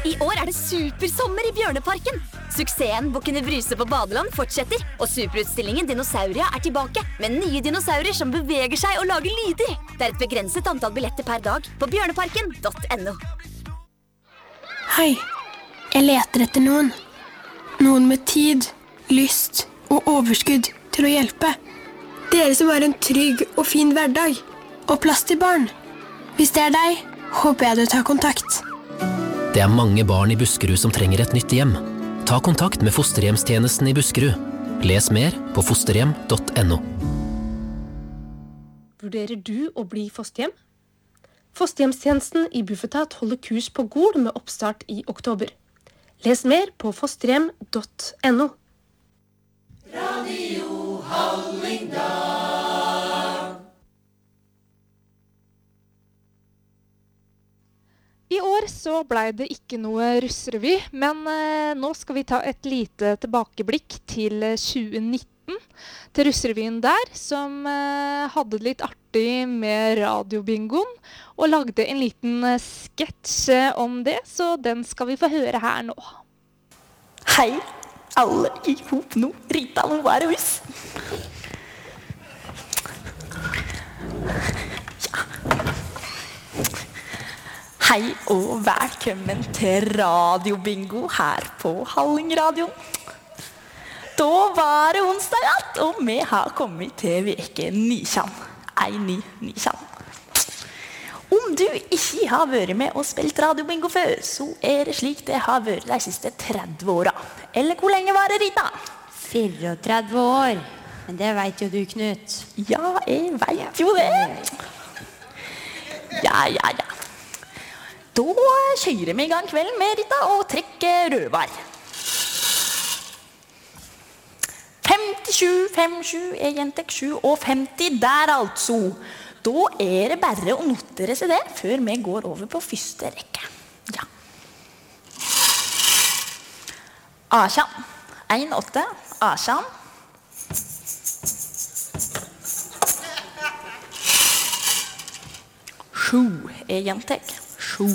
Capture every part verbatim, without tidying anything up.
I år er det supersommer i Bjørneparken. Suksessen på å kunne bryse på badeland fortsetter, og superutstillingen Dinosauria er tilbake, med nye dinosaurer som beveger seg og lager lyder. Det er et begrenset antall billetter per dag på bjørneparken punktum no. Hei, jeg leter etter noen. Noen med tid, lyst og overskudd til å hjelpe. Dere som har en trygg og fin hverdag, og plass til barn. Hvis det er deg, håper jeg du tar kontakt. Det er mange barn i Buskerud som trenger et nytt hjem. Ta kontakt med fosterhjemstjenesten i Buskerud. Les mer på fosterhjem punktum no. Vurderer du å bli fosterhjem? Fosterhjemstjenesten i Bufetat holder kurs på Gol med oppstart i oktober. Les mer på fosterhjem punktum no. Radio Hallingdal. I år så ble det ikke noe russrevy, men eh, nå skal vi ta et lite tilbakeblikk til tjue nitten, til russrevyen der, som eh, hadde det litt artig med radiobingoen, og lagde en liten eh, sketsj om det, så den skal vi få høre her nå. Hei, alle i hop nå. Rita, nå er det hus. Hei og velkommen til radiobingo her på Hallingradio. Da var det onsdag alt, og vi har kommet til veke nitjan. Ei ny nitjan. Om du ikke har vært med og spilt radiobingo før, så er det slik det har vært de siste tretti åra. Eller hvor lenge var det, Rita? trettifire år. Men det vet jo du, Knut. Ja, jeg vet jo det. Ja, ja, ja. Da kjører vi i gang kvelden med Rita og trekker rødvar. femtisju, femtisju, egentlig sju og femti der altså. Da er det bare å notere seg det før vi går over på første rekke. Ja. Asjan. en åtte. Asjan. Sju, egentlig. Sju.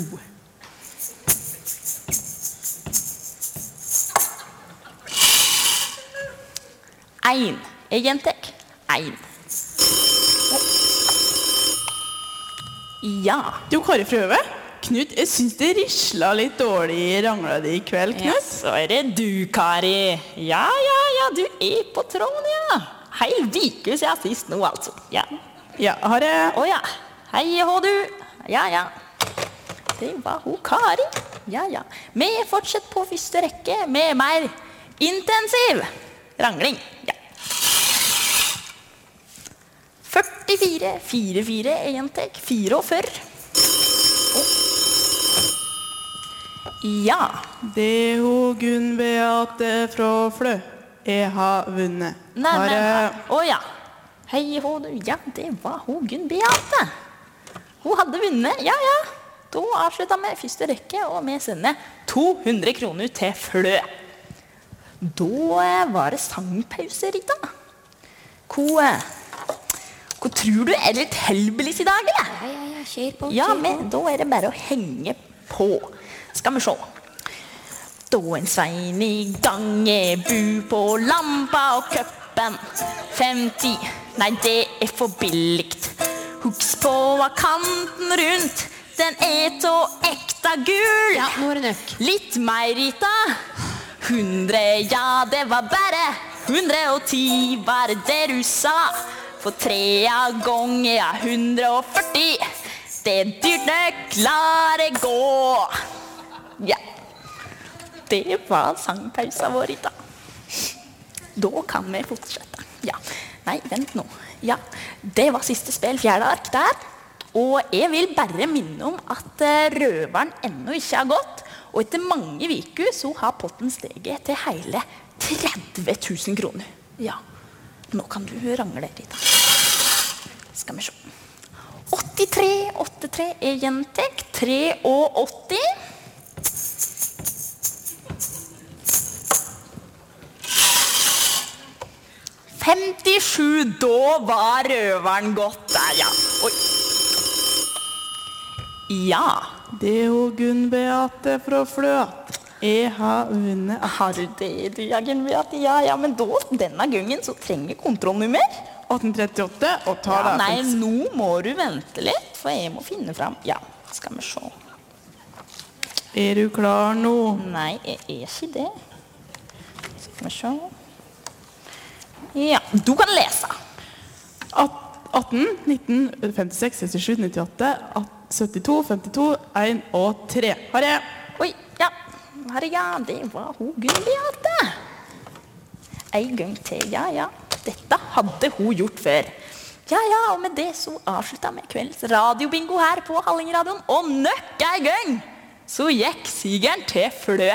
Ein, egentlig. Ein. Ja. Du, Kari Frøve? Knut, jeg synes det risla litt dårlig i rangla di i kveld, Knut. Ja, så er det du, Kari. Ja, ja, ja, du er på tråden, ja. Hei, viku siden sist nå, altså. Ja. Ja, har jeg... Åja. Hei, hå du. Ja, ja. Det var hun Kari. Ja, ja. Vi fortsetter på første rekke med mer intensiv rangling. Ja. førtifire, firefire, egentlig. fire og før. Ja. Det er hun Gunn Beate fra Flø. Jeg har vunnet. Nei, har men... jeg... Åja. Hei, hå du. Ja, det var hun Gunn Beate. Hun hadde vunnet. Ja, ja. Da avsluttet vi første rekke, og vi sender to hundre kroner til Flø. Da var det sangpause, Rita. Hva, hva tror du er litt helbelis i dag, eller? Ja, ja, ja, kjør på, Ja, kjør på. men da er det bare å henge på. Skal vi se. Da en svein i gang er bu på lampa og køppen. femti, nei det er for billigt. Huks på kanten rundt. Den er så ekta gul. Ja, nå er det nok. Litt mer, Rita. Hundre, ja, det var bare. Hundre og ti, var det du sa. For trea ganger, ja, hundre og førti. Det er dyrt nok, la det gå. Ja. Det var sangpausa vår, Rita. Da kan vi fortsette. Ja. Nei, vent nå. Ja, det var siste spill, fjerde ark der. Og jeg vil bare minne om at røveren ennå ikke har gått, og etter mange viker så har potten steget til hele tretti tusen kroner. Ja, nå kan du rangle, Rita. Skal vi se. åttitre, åttitre er jentek, tre og åtti. femtisju, da var røveren gått der, ja. Oi. Ja, Det er jo Gunn Beate fra Fløt. Jeg har vunnet. Har du det, du, ja, Gunn Beate? Ja, ja, men da, denne gangen, så trenger vi kontrollnummer. atten trettiåtte, og tar Ja, det. nei, nå må du vente litt, for jeg må finne fram. Ja, skal vi se. Er du klar nå? Nei, jeg er ikke det. Skal vi se. Ja, du kan lese. atten, nitten, femtiseks, sekstisju, nittiåtte, syttito, femtito, en og tre. Har jeg? Oi, ja. Herre, ja, det var hun Gunn Beate. En gang til, ja, ja. Dette hadde hun gjort før. Ja, ja, og med det så avsluttet vi kveldens radiobingo her på Hallingradioen. Og nøkk en gang, så gikk sigeren til Flø.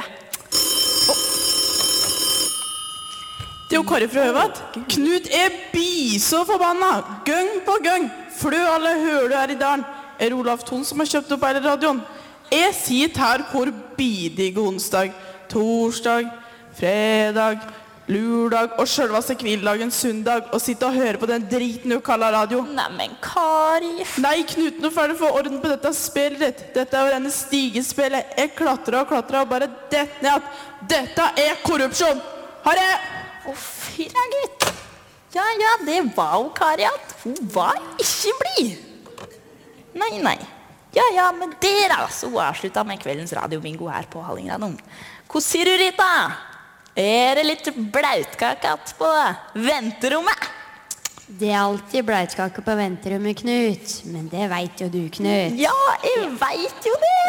Det er jo Kari fra Høvat. Knut er bi så forbanna. Gøng på gøng. Flø alle hører her i dalen. Er Olav Thon som har kjøpt opp hele radioen. Jeg sitter her hvor bidig onsdag, torsdag, fredag, lørdag og selveste kvildagen søndag og sitter og hører på den driten du kaller radio. Nei, men Kari... Nei, Knut, nå får du få orden på dette spillet ditt. Dette er jo denne stigespillet. Jeg klatrer og klatrer og bare dett ned at dette er korrupsjon. Har jeg... Å, fyra gutt. Ja, ja, det var jo Kari at hun var ikke blid. Nei, nei. Ja, ja, men det da, så avsluttet med kveldens radiobingo her på Hallingradioen. Hva sier du, Rita? Er det litt blautkake på venterommet? Det er alltid blautkake på venterommet, Knut. Men det vet jo du, Knut. Ja, jeg vet jo det.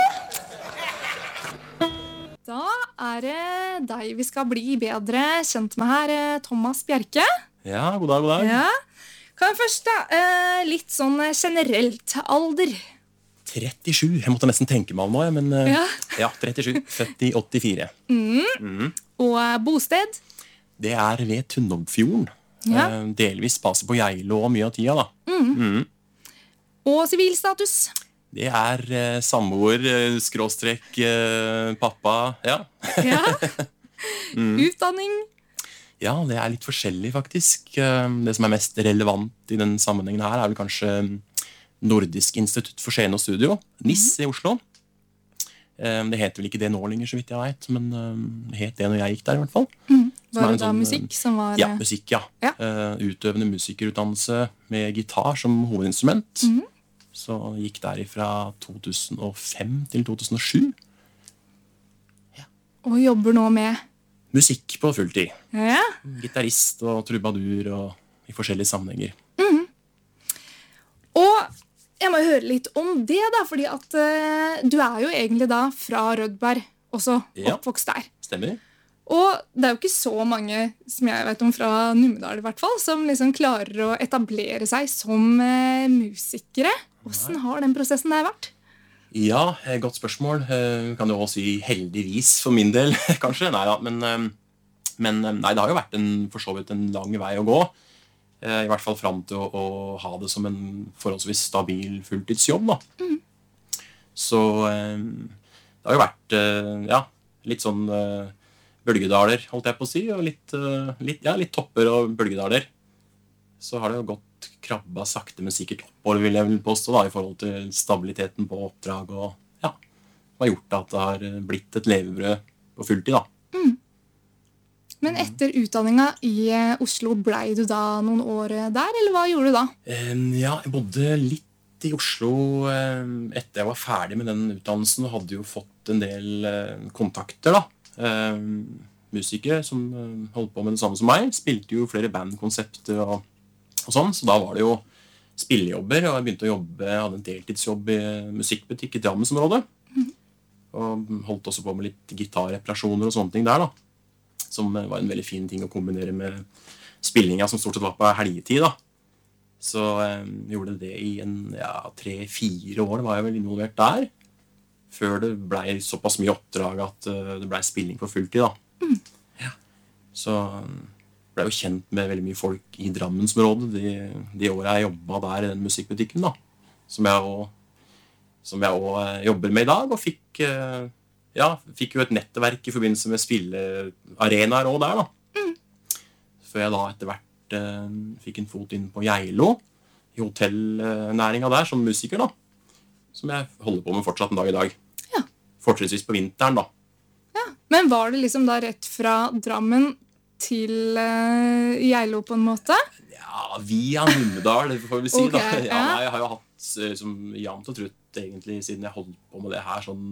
Da er det deg vi skal bli bedre kjent med her, Thomas Bjerke. Ja, god dag, god dag. Ja. Kan jeg først da, eh, litt sånn generelt alder. trettisju, jeg måtte nesten tenke meg om nå, men eh, Ja. ja, trettisju, født i åttifire. Mm. Mm. Og eh, bosted. Det er ved Tunnelfjorden. Ja. Eh, delvis base på Geilo og mye av tida da. Mm. Mm. Og sivilstatus. Det er eh, samboer, eh, skråstrekk, eh, pappa, ja. Ja. Mm. Utdanning. Ja, det er litt forskjellig faktisk. Eh, Det som er mest relevant i den sammenhengen her er vel kanskje Nordisk institutt for scene og studio, N I S i Oslo. Eh, Det heter vel ikke det nå lenger, så vidt jeg vet, men eh, det het det når jeg gikk der i hvert fall. Mm. Som er Var en det da sånn, musikk som var... Ja, musikk, ja. Ja. Eh, utøvende musikerutdannelse med gitar som hovedinstrument. Mhm. Så gikk der fra to tusen og fem til to tusen og sju. Og jobber nå med... Musikk på fulltid. Ja. Gitarist og trubadur og i forskjellige sammenhenger. Mhm. Og jeg må høre litt om det da, fordi at eh, du er jo egentlig da fra Rødberg, også Ja. oppvokst der. Stemmer? Og det er jo ikke så mange, som jeg vet om fra Numedal i hvert fall, som liksom klarer å etablere seg som eh, musikere. Hvordan har den prosessen der vært? Ja, eh, godt spørsmål. Eh, Kan du også si heldigvis for min del, kanskje? Neida, men, eh, men eh, nei, det har jo vært en, for så vidt en lang vei å gå. Eh, I hvert fall fram til å, å ha det som en forholdsvis stabil fulltidsjobb, da. Mhm. Så eh, det har jo vært eh, ja, litt sånn eh, bølgedaler, holdt jeg på å si, og litt, eh, litt, ja, litt topper og bølgedaler. Så har det jo gått krabba sakte, men sikkert oppover, vil jeg vel påstå, da, i forhold til stabiliteten på oppdrag, og ja, det har gjort at det har blitt et levebrød på fulltid, da. Mm. Men etter utdanninga i eh, Oslo, blei du da noen år eh, der, eller hva gjorde du da? Eh, Ja, jeg bodde litt i Oslo eh, etter jeg var ferdig med den utdannelsen, og hadde jo fått en del eh, kontakter, da. Eh, musikere som eh, holdt på med det samme som meg, spilte jo flere bandkonsepter og, og sånn, så da var det jo spillejobber, og jeg begynte å jobbe, jeg hadde en deltidsjobb i musikkbutikk i Drammensområdet, Mhm. og holdt også på med litt gitarreparasjoner og sånne ting der, da, som eh, var en veldig fin ting å kombinere med spillinga som stort sett var på helgetid, da. Så eh, gjorde det i en ja, tre-fire år var jeg vel involvert der, før det ble såpass mye oppdrag at uh, det ble spilling på fulltid, da. Mm. Ja. Så um, ble jeg jo kjent med veldig mye folk i Drammensområdet de, de årene jeg jobbet der i den musikkbutikken, da. Som jeg også, som jeg også uh, jobber med i dag, og fikk, uh, ja, fikk jo et nettverk i forbindelse med spillearenaer også der, da. Mm. Før jeg da etter hvert uh, fikk en fot inn på Geilo, i hotellnæringa der, som musiker, da. Som jeg holder på med fortsatt en dag i dag. fortrinnsvis på vinteren da. Men var det liksom da rett fra Drammen til uh, Geilo på en måte? Ja, via Numedal, det får vi si Ok, da. Ja, ja. nei, jeg har jo hatt eh, som jevnt og trutt egentlig siden jeg holdt på med det her sånn,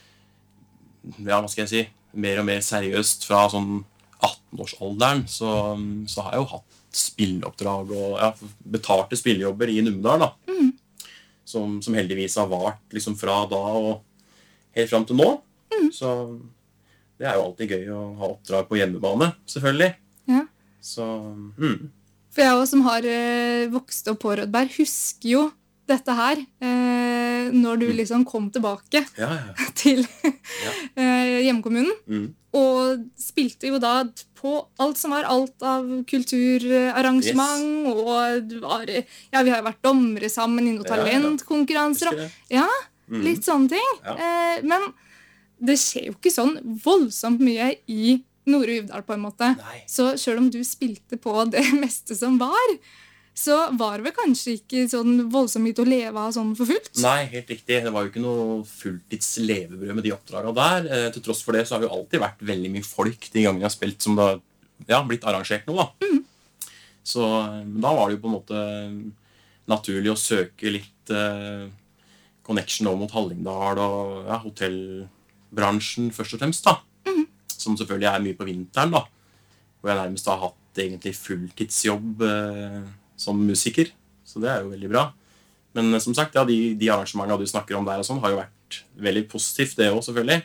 ja, hva skal jeg si, mer og mer seriøst fra sånn atten-årsalderen, så, så har jeg jo hatt spilleoppdrag og ja, betalte spillejobber i Numedal da. Mm. Som, som heldigvis har vart liksom fra da og helt frem til nå. Mm. Så det er jo alltid gøy å ha oppdrag på hjemmebane, selvfølgelig. Ja. Så, mm. For jeg også, som har uh, vokst opp på Rødberg, husker jo dette her uh, når du liksom kom tilbake Ja, ja. til uh, hjemkommunen. Mm. Og spilte jo da på alt som var alt av kulturarrangement, og du var, ja, vi har jo vært dommere sammen i noen Ja, ja. talentkonkurranser, og, Husker det. ja, Mm. litt sånne ting. Ja. Eh, men det skjer jo ikke sånn voldsomt mye i Nordre Uvdal på en måte. Nei. Så selv om du spilte på det meste som var, så var det vel kanskje ikke sånn voldsomt mye til å leve av sånn for fullt? Nei, helt riktig. Det var jo ikke noe fulltids levebrød med de oppdragene der. Eh, til tross for det så har det jo alltid vært veldig mye folk de gangene jeg har spilt som det har ja, blitt arrangert noe da. Mm. Så eh, da var det jo på en måte naturlig å søke litt eh, connection over mot Hallingdal og ja, hotellbransjen først og fremst da. Mm. Som selvfølgelig er mye på vinteren da. Hvor jeg nærmest har hatt egentlig fulltidsjobb eh, som musiker. Så det er jo veldig bra. Men eh, som sagt, ja, de, de arrangementene du snakker om der og sånn, har jo vært veldig positivt det også, selvfølgelig.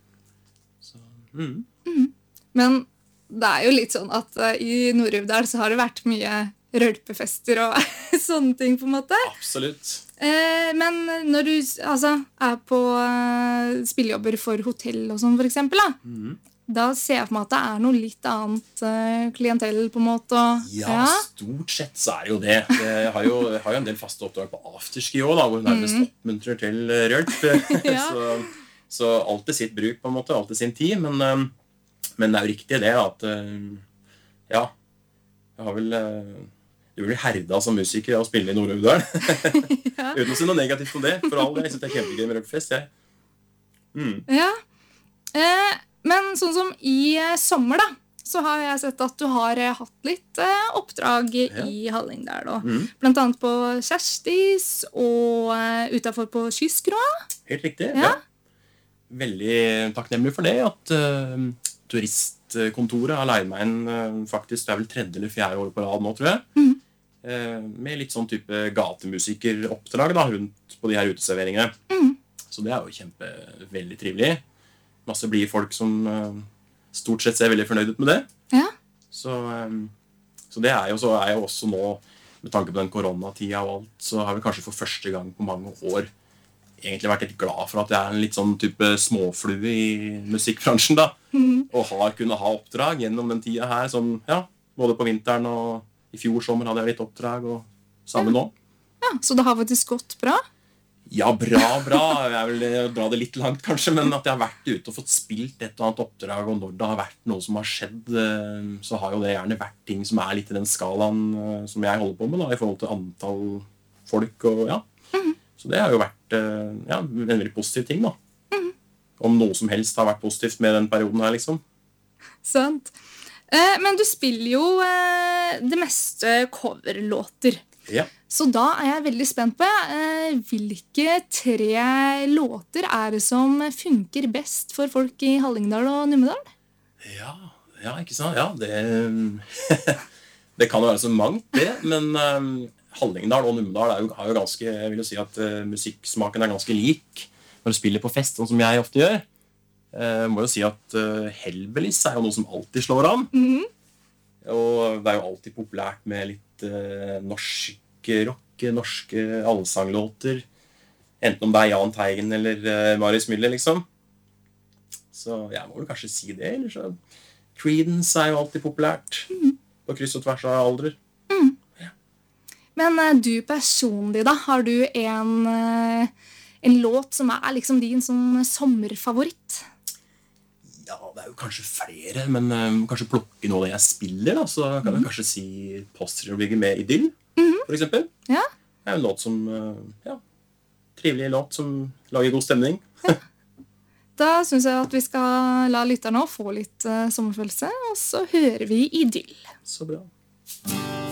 Så, mm. Mm. Men det er jo litt sånn at uh, i Nord-Uvdal så har det vært mye rølpefester og sånne ting på en måte. Absolutt. Eh, men når du altså, er på uh, spillejobber for hotell og sånn for eksempel, da, Mm. da ser jeg for meg at det er noe litt annet uh, klientell på en måte. Og, Ja, stort sett så er det jo det. Jeg har jo, jeg har jo en del faste oppdrag på afterski også, da, hvor hun nærmest Mm. oppmuntrer til eh, rølp. Ja. så, så alt til sitt bruk, på en måte, alt til sin tid. Men, eh, men det er jo riktig det at eh, ja, jeg har vel eh, du blir herda som musiker av å spille i Nord-Uvdal. Uten å si noe negativt om det. For all det, jeg synes det er kjempegøy med rølpfest, jeg. Mm. Ja. Eh, men sånn som i eh, sommer, da, så har jeg sett at du har eh, hatt litt eh, oppdrag Ja. i Hallingdal. Og, Mm. Blant annet på Kjerstis og uh, utenfor på Kysskroa. Helt riktig, Ja. ja. Veldig takknemlig for det, at uh, turistkontoret har leid meg inn uh, faktisk, det er vel tredje eller fjerde år på rad nå, tror jeg. Mm. Uh, med litt sånn type gatemusikeroppdrag da, rundt på de her uteserveringene. Mm. Så det er jo kjempe, veldig trivelig. Masse blide folk som uh, stort sett ser veldig fornøyd ut med det. Ja. Så, um, så det er jo, så er jo også nå, med tanke på den koronatida og alt, så har vi kanskje for første gang på mange år egentlig vært litt glad for at jeg er en litt sånn type småflue i musikkbransjen da. Mhm. Og har kunnet ha oppdrag gjennom den tida her, som, ja, både på vinteren og i fjor sommer hadde jeg litt oppdrag, og samme nå. Ja, så det har faktisk gått bra? Ja, bra, bra. Jeg vil eh, dra det litt langt kanskje, men at jeg har vært ute og fått spilt et og annet oppdrag, og når det har vært noe som har skjedd, eh, så har jo det gjerne vært ting som er litt i den skalaen eh, som jeg holder på med da, i forhold til antall folk og ja. Så det har jo vært eh, ja, en veldig positiv ting da. Om noe som helst har vært positivt med den perioden her, liksom. Sant. Eh, men du spiller jo eh, det meste coverlåter. Ja. Så da er jeg veldig spent på eh, hvilke tre låter er det som funker best for folk i Hallingdal og Numedal? Ja, ja, ikke sant? Ja, det, det kan jo være så mangt det, men um, Hallingdal og Numedal er jo, har jo ganske, jeg vil jo si at uh, musikksmaken er ganske lik når du spiller på fest, sånn som jeg ofte gjør. Jeg uh, må jo si at uh, Hellbillies er jo noe som alltid slår an. Mhm. Og det er jo alltid populært med litt uh, norsk rock, norske allsanglåter. Enten om det er Jahn Teigen eller uh, Marius Müller, liksom. Så jeg må vel kanskje si det, eller så Creedence er jo alltid populært. På kryss og tvers av aldrer. Men eh, du personlig, da, har du en, eh, en låt som er liksom din sånn sommerfavoritt? Ja, det er jo kanskje flere, men um, kanskje plukke noe av det jeg spiller, da, så kan jeg kanskje si Posterior Bygger med Idyll, for eksempel. Ja. Det er en låt som, uh, ja, trivelig låt som lager god stemning. Da synes jeg at vi skal la lytterne få litt uh, sommerfølelse, og så hører vi Idyll. Så bra.